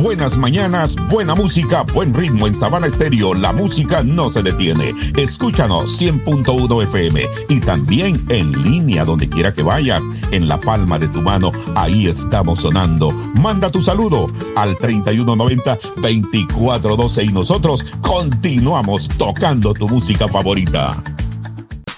Buenas mañanas, buena música, buen ritmo en Sabana Estéreo. La música no se detiene. Escúchanos 100.1 FM y también en línea donde quiera que vayas, en la palma de tu mano. Ahí estamos sonando. Manda tu saludo al 3190-2412 y nosotros continuamos tocando tu música favorita.